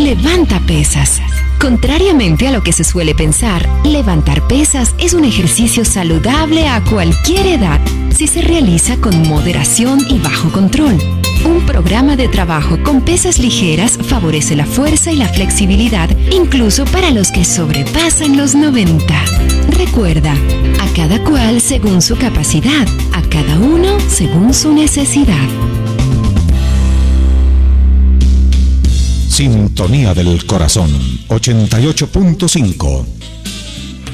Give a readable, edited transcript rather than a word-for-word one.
levanta pesas. Contrariamente a lo que se suele pensar, levantar pesas es un ejercicio saludable a cualquier edad, si se realiza con moderación y bajo control. Un programa de trabajo con pesas ligeras favorece la fuerza y la flexibilidad, incluso para los que sobrepasan los 90. Recuerda, a cada cual según su capacidad, a cada uno según su necesidad. Sintonía del Corazón 88.5.